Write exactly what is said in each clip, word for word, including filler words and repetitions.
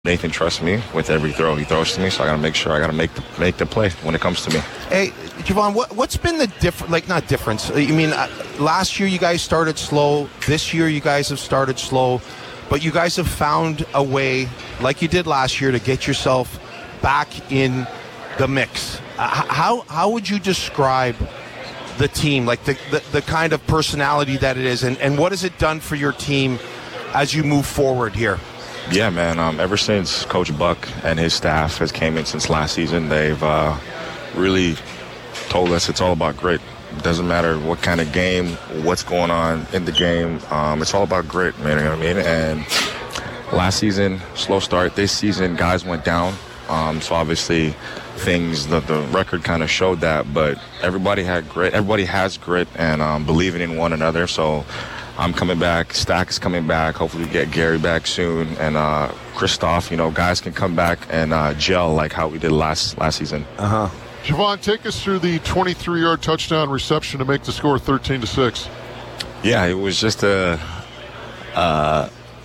Nathan trusts me with every throw he throws to me, so I got to make sure I got to make the, make the play when it comes to me. Hey, Javon, what, what's been the difference, like not difference, I mean, uh, last year you guys started slow, this year you guys have started slow, but you guys have found a way, like you did last year, to get yourself back in the mix. Uh, how how would you describe the team, like the, the, the kind of personality that it is, and, and what has it done for your team as you move forward here? Yeah, man. Um, ever since Coach Buck and his staff has came in since last season, they've uh, really told us it's all about grit. It doesn't matter what kind of game, what's going on in the game. Um, it's all about grit, man. You know what I mean? And last season, slow start. This season, guys went down. Um, so obviously, things the, the record kind of showed that. But everybody had grit. Everybody has grit and um, believing in one another. So I'm coming back. Stack is coming back. Hopefully we get Gary back soon. And uh, Christoph, you know, guys can come back and uh, gel like how we did last last season. Uh-huh. Javon, take us through the twenty-three-yard touchdown reception to make the score thirteen to six. Yeah, it was just a... Uh,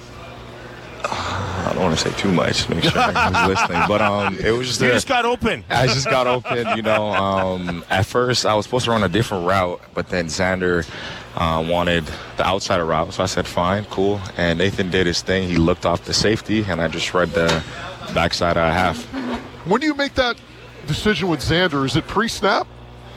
I don't want to say too much. Make sure everyone's listening. But um, it was just... You a, just got open. I just got open, you know. Um, at first, I was supposed to run a different route, but then Xander uh, wanted the outside route. So I said, fine, cool. And Nathan did his thing. He looked off the safety, and I just read the backside of half. When do you make that decision with Xander? Is it pre-snap?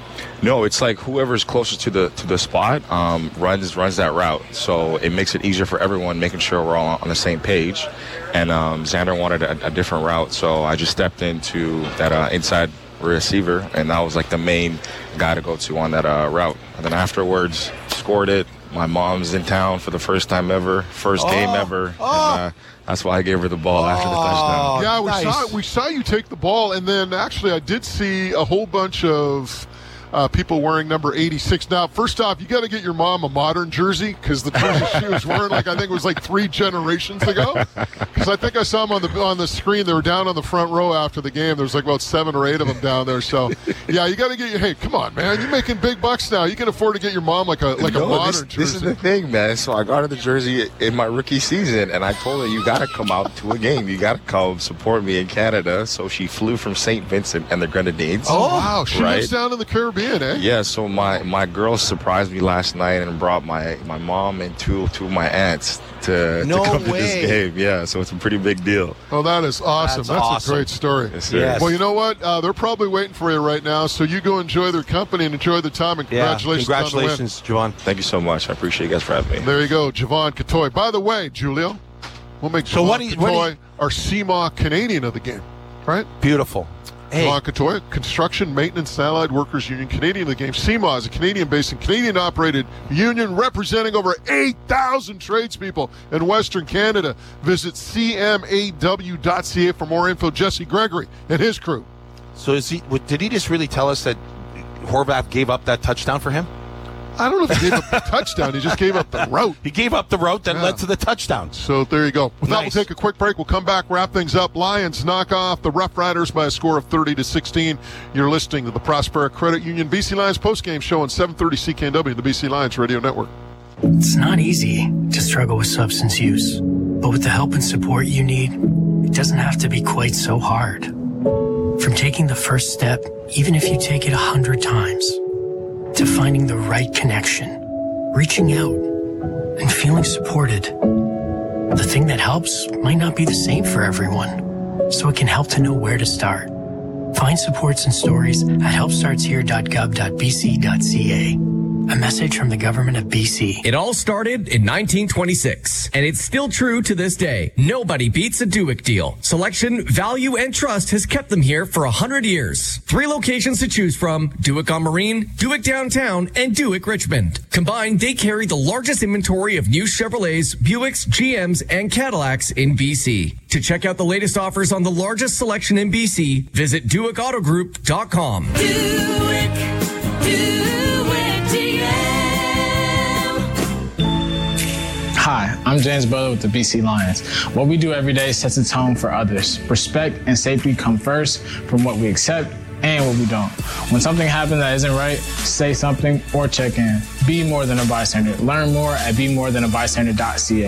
No, it's like whoever's closest to the to the spot um, runs runs that route. So it makes it easier for everyone, making sure we're all on the same page. And um, Xander wanted a, a different route, so I just stepped into that uh, inside receiver, and that was like the main guy to go to on that uh, route. And then afterwards, scored it. My mom's in town for the first time ever, first oh, game ever. Oh. And, uh, that's why I gave her the ball oh, after the touchdown. Yeah, we nice. saw we saw you take the ball, and then actually I did see a whole bunch of uh, people wearing number eighty-six. Now, first off, you got to get your mom a modern jersey, because the jersey she was wearing, like I think it was like three generations ago. Because I think I saw them on the on the screen. They were down on the front row after the game. There was like about seven or eight of them down there. So, yeah, you got to get your. Hey, come on, man! You're making big bucks now. You can afford to get your mom like a like no, a modern this, jersey. This is the thing, man. So I got her the jersey in my rookie season, and I told her, you got to come out to a game. You got to come support me in Canada. So she flew from Saint Vincent and the Grenadines. Oh, wow. She right? lives down in the Caribbean, eh? Yeah, so my, my girls surprised me last night and brought my, my mom and two, two of my aunts to, no to come way. to this game. Yeah, so it's a pretty big deal. Oh, that is awesome. That's, That's awesome. a great story. Yes, sir. Yes. Well, you know what? Uh, they're probably waiting for you right now, so you go enjoy their company and enjoy the time, and congratulations, yeah, congratulations on the win. Javon. Thank you so much. I appreciate you guys for having me. There you go, Javon Catoy. By the way, Julio, we'll make So Javon what do you- what do you- Catoy our C M A W Canadian of the game, right? Beautiful. Hey. Javon Catoy, Construction Maintenance and Allied Workers Union Canadian of the game. C M A W is a Canadian-based and Canadian-operated union representing over eight thousand tradespeople in Western Canada. Visit C M A W dot C A for more info. Jesse Gregory and his crew. So is he? Did he just really tell us that Horvath gave up that touchdown for him? I don't know if he gave up the touchdown. He just gave up the route. He gave up the route that Yeah. led to the touchdown. So there you go. With that, we'll Nice. take a quick break. We'll come back, wrap things up. Lions knock off the Rough Riders by a score of thirty to sixteen. You're listening to the Prospera Credit Union B C Lions postgame show on seven thirty C K N W, the B C Lions Radio Network. It's not easy to struggle with substance use, but with the help and support you need, it doesn't have to be quite so hard. From taking the first step, even if you take it a hundred times, to finding the right connection, reaching out, and feeling supported. The thing that helps might not be the same for everyone, so it can help to know where to start. Find supports and stories at help starts here dot gov dot b c dot c a. A message from the government of B C. It all started in nineteen twenty-six, and it's still true to this day. Nobody beats a Duick deal. Selection, value, and trust has kept them here for one hundred years. Three locations to choose from: Duick on Marine, Duick Downtown, and Duick Richmond. Combined, they carry the largest inventory of new Chevrolets, Buicks, G Ms, and Cadillacs in B C. To check out the latest offers on the largest selection in B C, visit Duick Auto Group dot com. Duick, Duick. Hi, I'm James Butler with the B C Lions. What we do every day sets a tone for others. Respect and safety come first from what we accept and what we don't. When something happens that isn't right, say something or check in. Be more than a bystander. Learn more at be more than a bystander dot c a.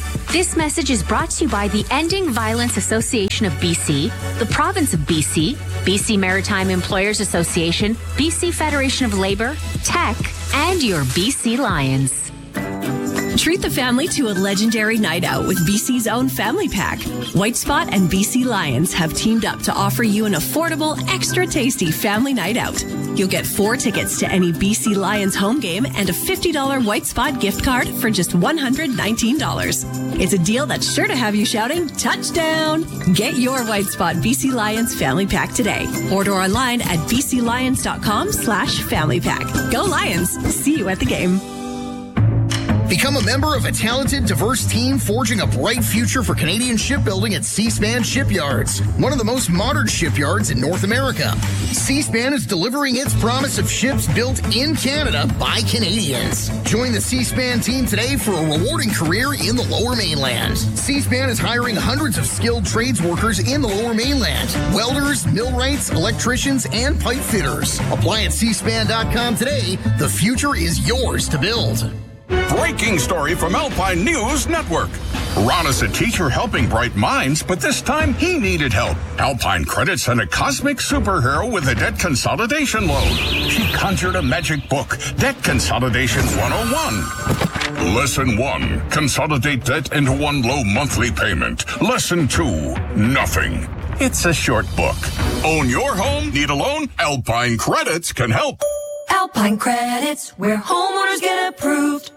This message is brought to you by the Ending Violence Association of B C, the Province of B C, B C Maritime Employers Association, B C Federation of Labor, Tech, and your B C Lions. Treat the family to a legendary night out with B C's own Family Pack. White Spot and B C Lions have teamed up to offer you an affordable, extra tasty family night out. You'll get four tickets to any B C Lions home game and a fifty dollars White Spot gift card for just one hundred nineteen dollars. It's a deal that's sure to have you shouting, touchdown! Get your White Spot B C Lions Family Pack today. Order online at bclions.com slash family pack. Go Lions! See you at the game. Become a member of a talented, diverse team forging a bright future for Canadian shipbuilding at Seaspan Shipyards, one of the most modern shipyards in North America. Seaspan is delivering its promise of ships built in Canada by Canadians. Join the Seaspan team today for a rewarding career in the Lower Mainland. Seaspan is hiring hundreds of skilled trades workers in the Lower Mainland: welders, millwrights, electricians, and pipe fitters. Apply at seaspan dot com today. The future is yours to build. Breaking story from Alpine News Network. Ron is a teacher helping bright minds, but this time he needed help. Alpine Credit sent a cosmic superhero with a debt consolidation loan. She conjured a magic book, Debt Consolidation one oh one. Lesson one, consolidate debt into one low monthly payment. Lesson two, nothing. It's a short book. Own your home? Need a loan? Alpine Credits can help. Alpine Credits, where homeowners get approved.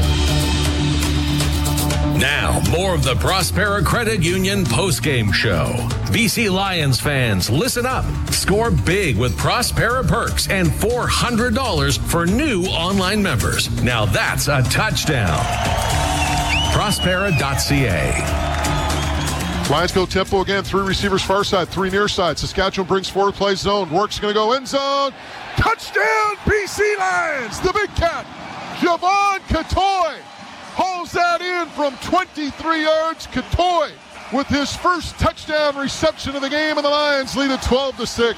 Now, more of the Prospera Credit Union postgame show. B C Lions fans, listen up. Score big with Prospera perks and four hundred dollars for new online members. Now that's a touchdown. Prospera dot c a. Lions go tempo again. Three receivers far side, three near side. Saskatchewan brings forward play zone. Work's going to go end zone. Touchdown, B C Lions. The big cat, Javon Catoy, hauls that in from twenty-three yards. Catoy with his first touchdown reception of the game, and the Lions lead it twelve to six.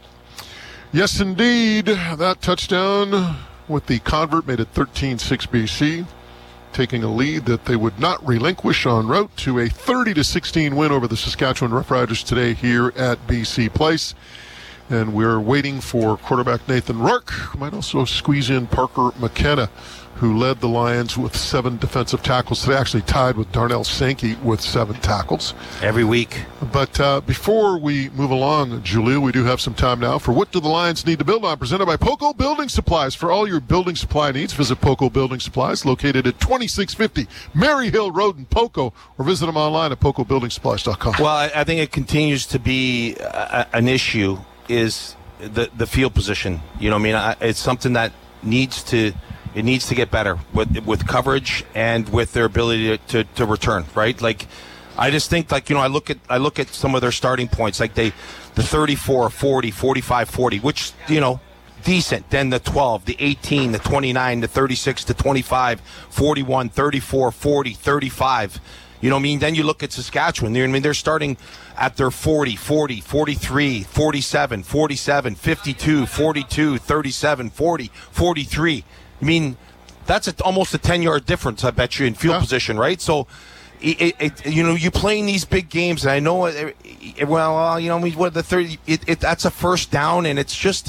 Yes, indeed. That touchdown with the convert made it thirteen six B C, taking a lead that they would not relinquish en route to a thirty to sixteen win over the Saskatchewan Roughriders today here at B C Place. And we're waiting for quarterback Nathan Rourke, who might also squeeze in Parker McKenna, who led the Lions with seven defensive tackles. They actually tied with Darnell Sankey with seven tackles. Every week. But uh, before we move along, Julia, we do have some time now for What Do the Lions Need to Build On, presented by Poco Building Supplies. For all your building supply needs, visit Poco Building Supplies, located at twenty-six fifty Mary Hill Road in Poco, or visit them online at poco building supplies dot com. Well, I, I think it continues to be a, an issue, is the the field position. You know what I mean? I, it's something that needs to it needs to get better with with coverage and with their ability to, to, to return, right? Like, I just think, like, you know, I look at I look at some of their starting points, like they the thirty-four, forty, forty-five, forty, which, you know, decent. Then the twelve, the eighteen, the twenty-nine, the thirty-six, the twenty-five, forty-one, thirty-four, forty, thirty-five. You know what I mean? Then you look at Saskatchewan. I mean, they're starting at their forty, forty, forty-three, forty-seven, forty-seven, fifty-two, forty-two, thirty-seven, forty, forty-three. I mean, that's a, almost a ten-yard difference, I bet you, in field yeah. position, right? So, it, it, you know, you're playing these big games, and I know, it, it, well, you know, what the thirty, it, it, that's a first down, and it's just,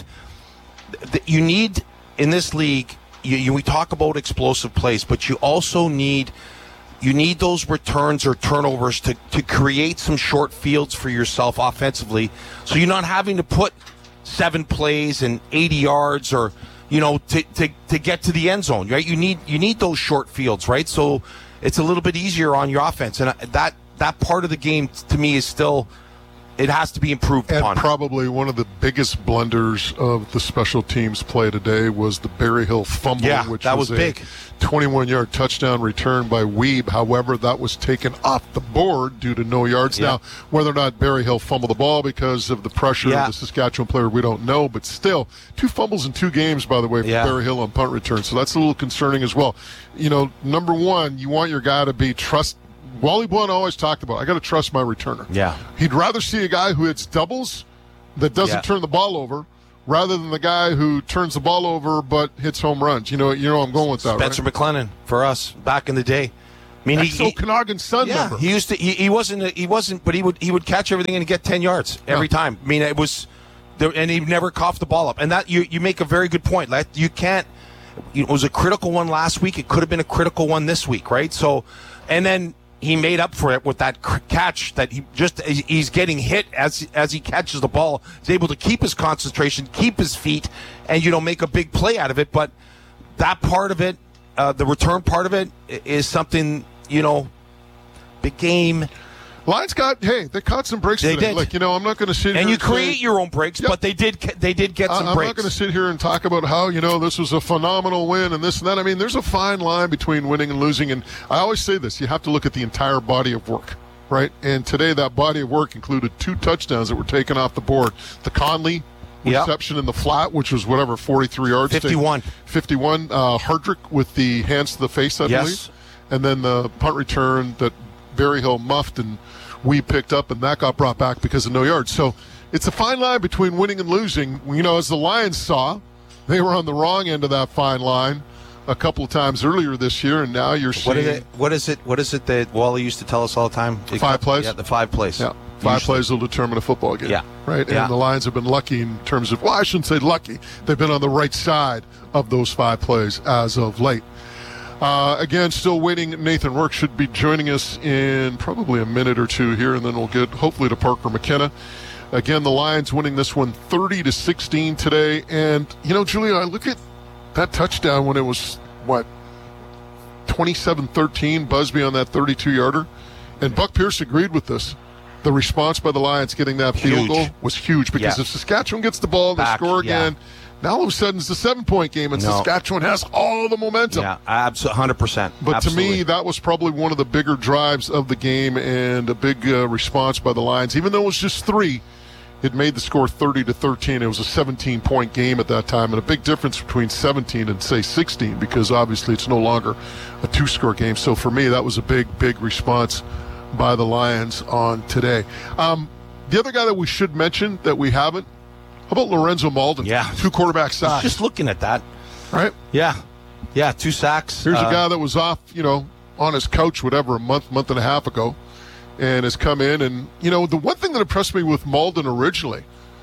you need, in this league, you, you, we talk about explosive plays, but you also need You need those returns or turnovers to, to create some short fields for yourself offensively, so you're not having to put seven plays and eighty yards or, you know, to, to, to get to the end zone, right? You need you need those short fields, right? So it's a little bit easier on your offense, and that that part of the game to me is still, it has to be improved and upon. Probably one of the biggest blunders of the special teams play today was the Berry Hill fumble, yeah, which that was, was big. a twenty-one-yard touchdown return by Weeb. However, that was taken off the board due to no yards. Yeah. Now, whether or not Berry Hill fumbled the ball because of the pressure yeah. of the Saskatchewan player, we don't know. But still, two fumbles in two games, by the way, for yeah. Berry Hill on punt return. So that's a little concerning as well. You know, number one, you want your guy to be trust. Wally Blunt always talked about, I got to trust my returner. Yeah. He'd rather see a guy who hits doubles that doesn't yeah. turn the ball over rather than the guy who turns the ball over but hits home runs. You know, you know I'm going with that, Spencer right? McLennan for us back in the day. I mean, he, That's Okanagan's son. Yeah, number. he used to. He, he wasn't. He wasn't. But he would. He would catch everything and get ten yards every Yeah. time. I mean, it was, there, and he never coughed the ball up. And that you you make a very good point. Like, you can't. It was a critical one last week. It could have been a critical one this week, right? So, and then he made up for it with that cr- catch that he just he's getting hit as as he catches the ball. He's able to keep his concentration, keep his feet, and you know make a big play out of it. But that part of it, uh, the return part of it, is something. You know, big game. Lions got, hey, they caught some breaks They today. did. Like, you know, I'm not going to sit here And you and create say, your own breaks, Yep. but they did they did get some I, I'm breaks. not going to sit here and talk about how, you know, this was a phenomenal win and this and that. I mean, there's a fine line between winning and losing. And I always say this, you have to look at the entire body of work, right? And today that body of work included two touchdowns that were taken off the board. The Conley Yep. reception in the flat, which was whatever, forty-three yards. fifty-one. fifty-one. Uh, Hardrick with the hands to the face, I Yes. believe. And then the punt return that Berryhill muffed and we picked up, and that got brought back because of no yards. So it's a fine line between winning and losing. You know, as the Lions saw, they were on the wrong end of that fine line a couple of times earlier this year, and now you're seeing What is it? What is it? What is it that Wally used to tell us all the time? It Five got- plays? Yeah, the five plays. Yeah, five Usually. plays will determine a football game. Yeah. Right? Yeah. And the Lions have been lucky in terms of, well, I shouldn't say lucky. They've been on the right side of those five plays as of late. Uh, again, still waiting. Nathan Rourke should be joining us in probably a minute or two here, and then we'll get hopefully to Parker McKenna. Again, the Lions winning this one thirty to sixteen today. And, you know, Julia, I look at that touchdown when it was, what, twenty-seven thirteen, Busby on that thirty-two yarder. And Buck Pierce agreed with this. The response by the Lions getting that field Huge. goal was huge because Yeah. if Saskatchewan gets the ball, they Back, score yeah. again. Now all of a sudden it's a seven-point game, and No. Saskatchewan has all the momentum. Yeah, absolutely, hundred percent. But Absolutely. to me, that was probably one of the bigger drives of the game and a big uh, response by the Lions. Even though it was just three, it made the score thirty to thirteen. It was a seventeen-point game at that time, and a big difference between seventeen and, say, sixteen, because obviously it's no longer a two-score game. So for me, that was a big, big response by the Lions on today. Um, the other guy that we should mention that we haven't, how about Lorenzo Malden? Yeah. Two quarterback I was sacks. just looking at that. Right? Yeah, yeah, two sacks. Here's Uh, a guy that was off, you know, on his couch, whatever, a month, month and a half ago, and has come in. And, you know, the one thing that impressed me with Malden originally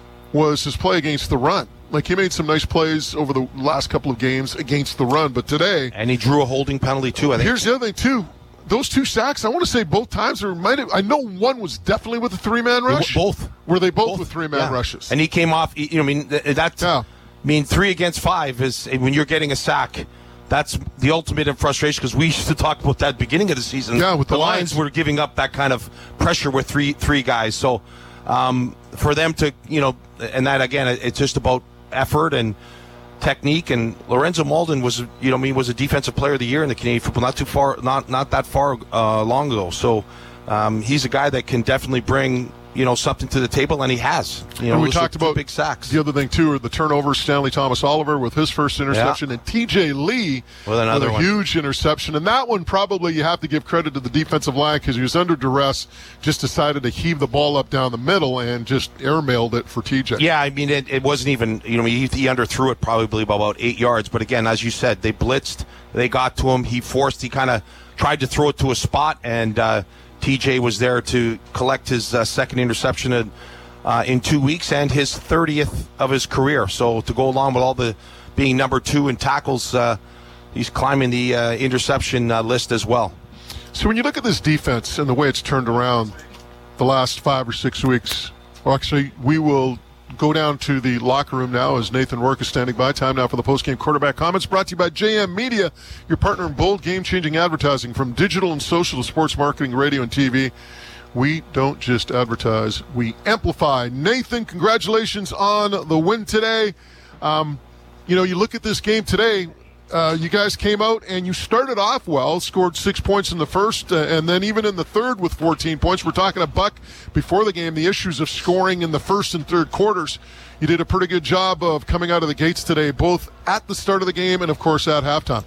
was his play against the run. Like, he made some nice plays over the last couple of games against the run, but today, and he drew a holding penalty too. I think. here's the other thing, too. Those two sacks, I want to say both times, or might have, I know one was definitely with a three-man rush. Both. Were they both, Both, with three-man yeah. rushes? And he came off. You know, I mean, th- that's. Yeah. I mean, three against five is when you're getting a sack. That's the ultimate in frustration because we used to talk about that beginning of the season. Yeah, with the Lions Lions. were giving up that kind of pressure with three three guys. So um, for them to, you know, and that again, it's just about effort and technique. And Lorenzo Malden was, you know, I mean, was a defensive player of the year in the Canadian football not too far, not not that far uh, long ago. So um, he's a guy that can definitely bring, you know, something to the table, and he has. You know, And we those are talked two about big sacks. The other thing, too, are the turnovers. Stanley Thomas Oliver with his first interception, and T J Lee With another a one. huge interception. And that one, probably you have to give credit to the defensive line because he was under duress, just decided to heave the ball up down the middle and just airmailed it for T J. Yeah, I mean, it, it wasn't even, you know, he, he underthrew it probably by about eight yards. But again, as you said, they blitzed, they got to him. He forced, he kind of tried to throw it to a spot, and uh, T J was there to collect his uh, second interception in, uh, in two weeks and his thirtieth of his career. So to go along with all the being number two in tackles, uh, he's climbing the uh, interception uh, list as well. So when you look at this defense and the way it's turned around the last five or six weeks, well, actually, we will go down to the locker room now as Nathan Rourke is standing by. Time now for the post-game quarterback comments brought to you by J M Media, your partner in bold, game-changing advertising from digital and social to sports marketing, radio, and T V. We don't just advertise, we amplify. Nathan, congratulations on the win today. Um, you know, you look at this game today, uh, you guys came out and you started off well, scored six points in the first, uh, and then even in the third with fourteen points. We're talking a Buck before the game, the issues of scoring in the first and third quarters. You did a pretty good job of coming out of the gates today, both at the start of the game and, of course, at halftime.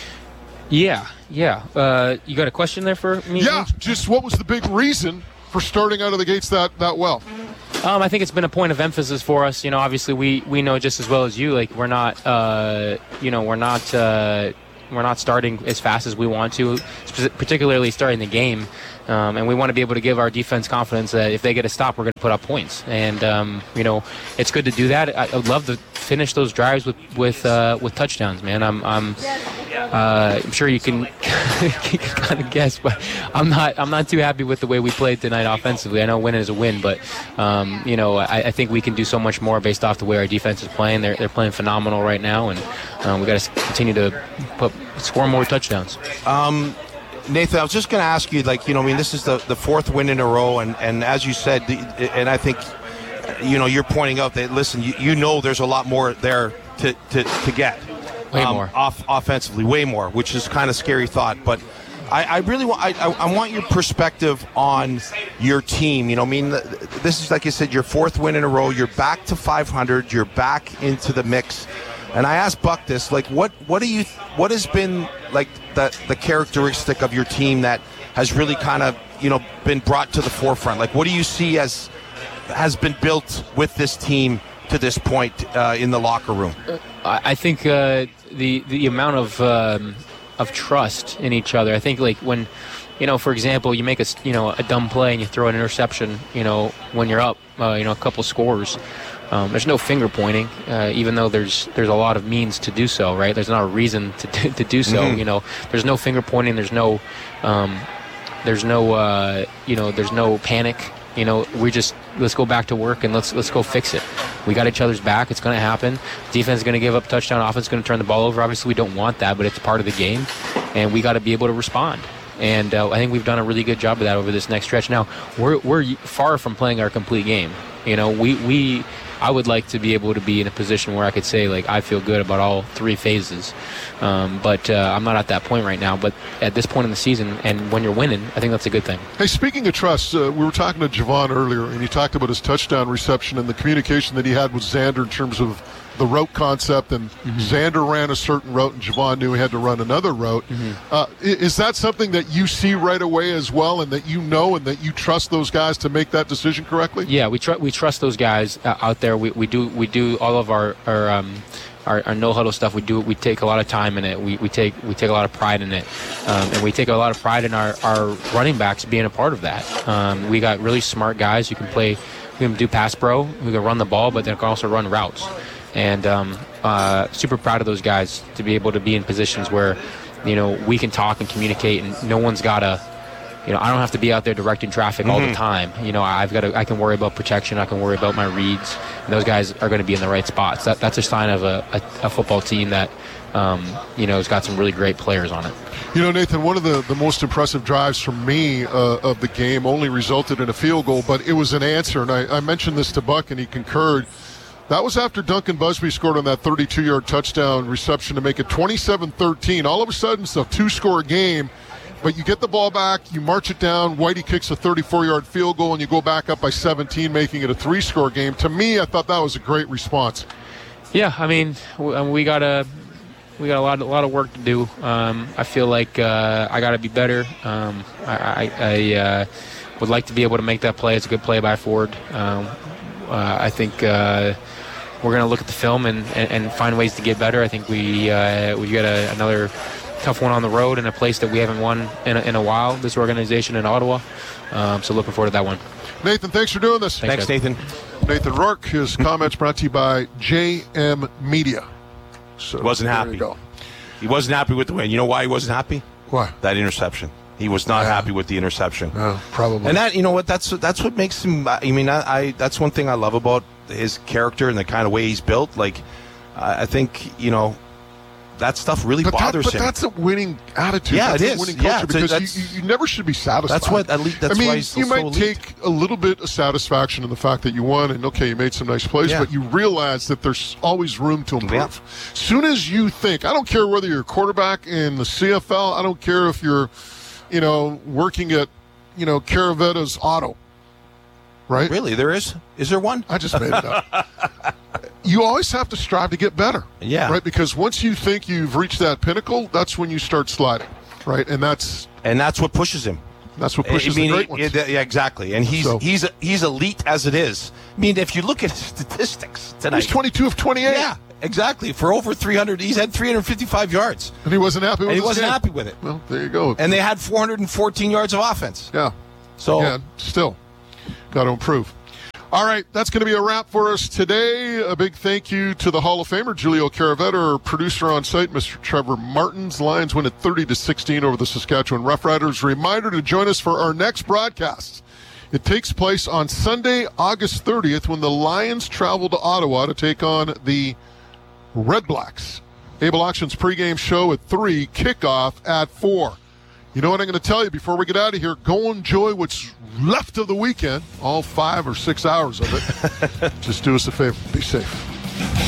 Yeah, yeah. Uh, you got a question there for me? Yeah, just what was the big reason for starting out of the gates that, that well? Um, I think it's been a point of emphasis for us. You know, obviously we, we know just as well as you, like we're not, uh, you know, we're not, uh, we're not starting as fast as we want to, particularly starting the game. Um, and we want to be able to give our defense confidence that if they get a stop, we're going to put up points. And um, you know, it's good to do that. I, I would love to finish those drives with with uh, with touchdowns, man. I'm I'm uh, I'm sure you can, you can kind of guess, but I'm not I'm not too happy with the way we played tonight offensively. I know winning is a win, but um, you know, I, I think we can do so much more based off the way our defense is playing. They're they're playing phenomenal right now, and um, we got to continue to put score more touchdowns. Um, Nathan, I was just going to ask you, like, you know, I mean, this is the, the fourth win in a row, and, and as you said, the, and I think, you know, you're pointing out that, listen, you, you know there's a lot more there to, to, to get. Way um, more. Off, offensively, way more, which is kind of scary thought. But I, I really want I, I want your perspective on your team. You know, I mean, this is, like you said, your fourth win in a row. You're back to five hundred. You're back into the mix. And I asked Buck this, like, what, what do you, what has been like the the characteristic of your team that has really kind of, you know, been brought to the forefront? Like, what do you see as has been built with this team to this point uh, in the locker room? I think uh, the the amount of um, of trust in each other. I think, like, when, you know, for example, you make a you know a dumb play and you throw an interception, you know, when you're up, uh, you know, a couple scores. Um, there's no finger pointing, uh, even though there's there's a lot of means to do so, right? There's not a reason to to, to do so. Mm-hmm. You know, there's no finger pointing. There's no, um, there's no, uh, you know, there's no panic. You know, we just let's go back to work and let's let's go fix it. We got each other's back. It's going to happen. Defense is going to give up touchdown. Offense is going to turn the ball over. Obviously, we don't want that, but it's part of the game, and we got to be able to respond. And uh, I think we've done a really good job of that over this next stretch. Now, we're we're far from playing our complete game. You know, we we. I would like to be able to be in a position where I could say, like, I feel good about all three phases. Um, but uh, I'm not at that point right now. But at this point in the season, and when you're winning, I think that's a good thing. Hey, speaking of trust, uh, we were talking to Javon earlier, and he talked about his touchdown reception and the communication that he had with Xander in terms of the route concept, and mm-hmm. Xander ran a certain route, and Javon knew he had to run another route. Mm-hmm. Uh, is that something that you see right away as well, and that you know and that you trust those guys to make that decision correctly? Yeah, we, tr- we trust those guys uh, out there. We, we do we do all of our our, um, our our no huddle stuff. We do we take a lot of time in it. We we take we take a lot of pride in it, um, and we take a lot of pride in our, our running backs being a part of that. Um, we got really smart guys who can play, who can do pass pro, who can run the ball, but they can also run routes. And um, uh, super proud of those guys to be able to be in positions where, you know, we can talk and communicate, and no one's got to, you know, I don't have to be out there directing traffic mm-hmm. all the time. You know, I've got to, I can worry about protection. I can worry about my reads. And those guys are going to be in the right spots. That, that's a sign of a, a, a football team that, um, you know, has got some really great players on it. You know, Nathan, one of the, the most impressive drives for me uh, of the game only resulted in a field goal, but it was an answer. And I, I mentioned this to Buck, and he concurred. That was after Duncan Busby scored on that thirty-two-yard touchdown reception to make it twenty-seven thirteen. All of a sudden, it's a two-score game, but you get the ball back, you march it down, Whitey kicks a thirty-four-yard field goal, and you go back up by seventeen, making it a three-score game. To me, I thought that was a great response. Yeah, I mean, we got a we got a lot a lot of work to do. Um, I feel like uh, I got to be better. Um, I, I, I uh, would like to be able to make that play. It's a good play by Ford. Um, uh, I think. Uh, We're going to look at the film and, and, and find ways to get better. I think we uh, we got a, another tough one on the road in a place that we haven't won in a, in a while, this organization in Ottawa. Um, so looking forward to that one. Nathan, thanks for doing this. Thanks, thanks Nathan. Nathan Rourke, his comments brought to you by J M Media. So he wasn't happy. Go. He wasn't happy with the win. You know why he wasn't happy? Why? That interception. He was not yeah. happy with the interception. Oh, probably. And that, you know what, that's that's what makes him, I mean, I, I that's one thing I love about his character and the kind of way he's built. Like, I think, you know, that stuff really but bothers that, but him. But that's a winning attitude. Yeah, that's it a is. winning culture yeah, because you, you never should be satisfied. That's what, at least, that's I mean, why he's so you might elite. take a little bit of satisfaction in the fact that you won and, okay, you made some nice plays, yeah. but you realize that there's always room to improve. Yeah. Soon as you think, I don't care whether you're a quarterback in the C F L, I don't care if you're, you know, working at, you know, Caravetta's Auto, right? Really? There is? Is there one? I just made it up. You always have to strive to get better. Yeah. Right? Because once you think you've reached that pinnacle, that's when you start sliding. Right? And that's and that's what pushes him. That's what pushes I mean, the great he, ones. Yeah, exactly. And he's so. he's he's elite as it is. I mean, if you look at his statistics tonight. He's twenty-two of twenty-eight. Yeah. exactly. For over three hundred, he's had three hundred fifty-five yards. And he wasn't happy with And he his wasn't game. happy with it. Well, there you go. And they had four hundred fourteen yards of offense. Yeah. So, yeah, still got to improve. All right, that's going to be a wrap for us today. A big thank you to the Hall of Famer, Julio Caravetta, our producer on site, Mister Trevor Martins. Lions win at thirty to sixteen over the Saskatchewan Roughriders. Reminder to join us for our next broadcast. It takes place on Sunday, August thirtieth, when the Lions travel to Ottawa to take on the Red Blacks. Able Auctions pregame show at three, kickoff at four. You know what I'm going to tell you before we get out of here? Go enjoy what's left of the weekend, all five or six hours of it. Just do us a favor. Be safe.